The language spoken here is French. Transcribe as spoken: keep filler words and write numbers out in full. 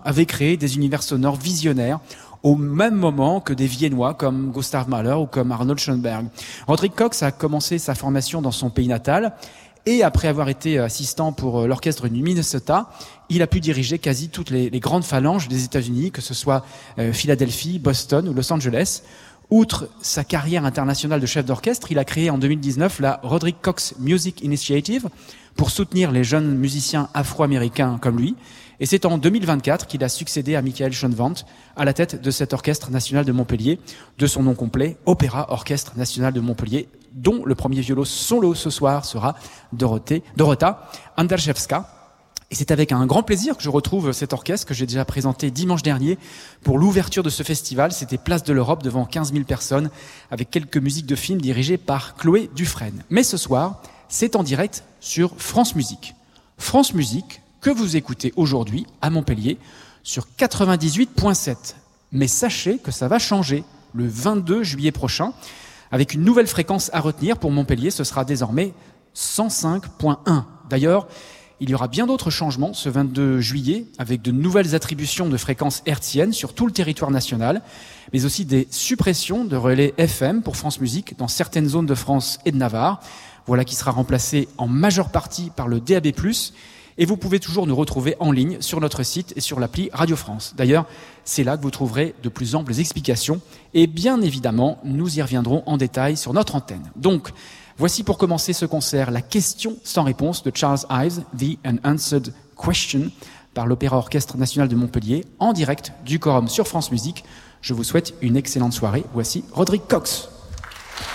avaient créé des univers sonores visionnaires au même moment que des Viennois comme Gustav Mahler ou comme Arnold Schoenberg. Roderick Cox a commencé sa formation dans son pays natal et après avoir été assistant pour l'orchestre du Minnesota, il a pu diriger quasi toutes les, les grandes phalanges des États-Unis, que ce soit euh, Philadelphie, Boston ou Los Angeles. Outre sa carrière internationale de chef d'orchestre, il a créé en deux mille dix-neuf la Roderick Cox Music Initiative pour soutenir les jeunes musiciens afro-américains comme lui. Et c'est en deux mille vingt-quatre qu'il a succédé à Michael Schoenwandt à la tête de cet orchestre national de Montpellier, de son nom complet, Opéra Orchestre National de Montpellier, dont le premier violon solo ce soir sera Dorothée, Dorota Andrzejewska. Et c'est avec un grand plaisir que je retrouve cet orchestre que j'ai déjà présenté dimanche dernier pour l'ouverture de ce festival. C'était Place de l'Europe devant quinze mille personnes avec quelques musiques de films dirigées par Chloé Dufresne. Mais ce soir, c'est en direct sur France Musique. France Musique que vous écoutez aujourd'hui à Montpellier sur quatre-vingt-dix-huit virgule sept. Mais sachez que ça va changer le vingt-deux juillet prochain avec une nouvelle fréquence à retenir pour Montpellier. Ce sera désormais cent cinq virgule un. D'ailleurs, il y aura bien d'autres changements ce vingt-deux juillet avec de nouvelles attributions de fréquences hertziennes sur tout le territoire national, mais aussi des suppressions de relais F M pour France Musique dans certaines zones de France et de Navarre. Voilà qui sera remplacé en majeure partie par le D A B plus. Et vous pouvez toujours nous retrouver en ligne sur notre site et sur l'appli Radio France. D'ailleurs, c'est là que vous trouverez de plus amples explications. Et bien évidemment, nous y reviendrons en détail sur notre antenne. Donc, voici pour commencer ce concert la question sans réponse de Charles Ives, The Unanswered Question, par l'Opéra Orchestre National de Montpellier, en direct du Quorum sur France Musique. Je vous souhaite une excellente soirée. Voici Roderick Cox.